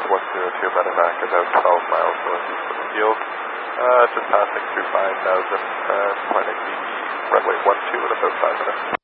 102 Medevac, about 12 miles northeast of the field. Just passing through 5,000, planning the runway 12 in about 5 minutes.